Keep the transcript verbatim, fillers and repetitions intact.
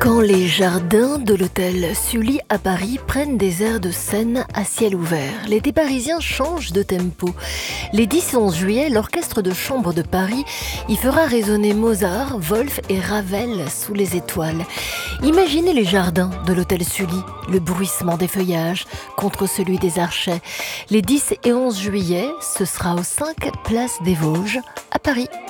Quand les jardins de l'hôtel Sully à Paris prennent des airs de scène à ciel ouvert, l'été parisien change de tempo. Les dix et onze juillet, l'orchestre de chambre de Paris y fera résonner Mozart, Wolf et Ravel sous les étoiles. Imaginez les jardins de l'hôtel Sully, le bruissement des feuillages contre celui des archets. Les dix et onze juillet, ce sera aux cinq Place des Vosges à Paris.